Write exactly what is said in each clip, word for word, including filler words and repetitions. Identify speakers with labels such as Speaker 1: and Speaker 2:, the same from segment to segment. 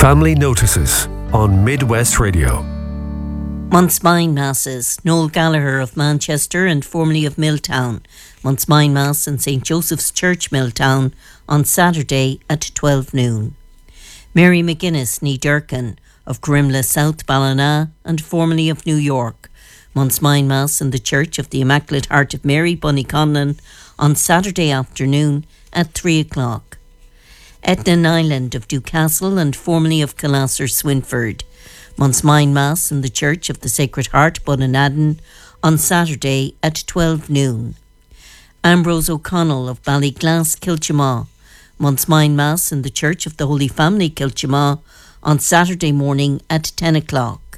Speaker 1: Family Notices on Midwest Radio.
Speaker 2: Montsmine Masses. Noel Gallagher of Manchester and formerly of Milltown. Montsmine Mass in Saint Joseph's Church, Milltown, on Saturday at twelve noon. Mary McGuinness, née Durkin, of Grimla, South Ballina, and formerly of New York. Montsmine Mass in the Church of the Immaculate Heart of Mary, Bunnyconlon, on Saturday afternoon at three o'clock. Etna Nyland of Dewcastle and formerly of Killasser, Swinford. Montsmine Mass in the Church of the Sacred Heart, Bunanadden, on Saturday at twelve noon. Ambrose O'Connell of Ballyglass, Kilchamaw. Montsmine Mass in the Church of the Holy Family, Kilchamaw, on Saturday morning at ten o'clock.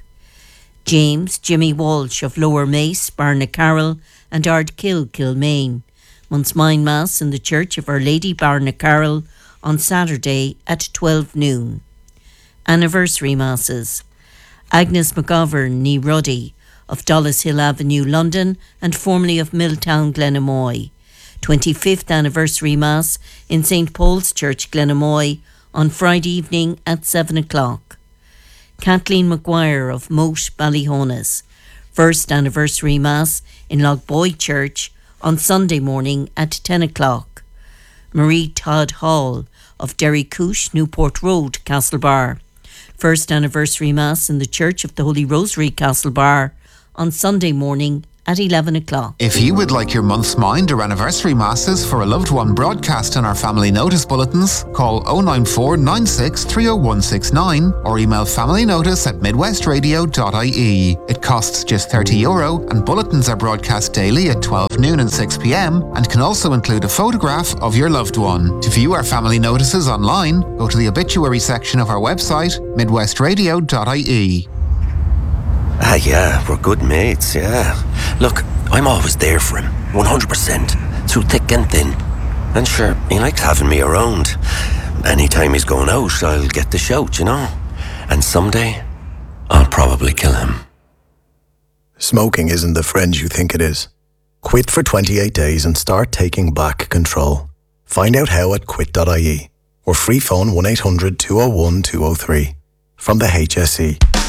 Speaker 2: James Jimmy Walsh of Lower Mace, Barnacarroll and Ardkill, Kilmaine. Montsmine Mass in the Church of Our Lady, Barnacarroll, on Saturday at twelve noon. Anniversary Masses. Agnes McGovern, née Ruddy, of Dollis Hill Avenue, London, and formerly of Milltown, Glenamoy. twenty-fifth Anniversary Mass in Saint Paul's Church, Glenamoy, on Friday evening at seven o'clock. Kathleen Maguire of Moat, Ballyhonas. First Anniversary Mass in Lochboy Church on Sunday morning at ten o'clock. Marie Todd Hall of Derry Coosh, Newport Road, Castlebar. First Anniversary Mass in the Church of the Holy Rosary, Castlebar, on Sunday morning at eleven o'clock.
Speaker 3: If you would like your month's mind or anniversary masses for a loved one broadcast in our family notice bulletins, call oh nine four nine six three oh one six nine or email familynotice at midwestradio dot I E. It costs just thirty euro and bulletins are broadcast daily at twelve noon and six p.m. and can also include a photograph of your loved one. To view our family notices online, go to the obituary section of our website, midwestradio dot I E.
Speaker 4: Ah, yeah, we're good mates, yeah. Look, I'm always there for him, one hundred percent, through thick and thin. And sure, he likes having me around. Anytime he's going out, I'll get the shout, you know. And someday, I'll probably kill him.
Speaker 5: Smoking isn't the friend you think it is. Quit for twenty-eight days and start taking back control. Find out how at quit dot I E or free phone one eight hundred two oh one two oh three from the H S E.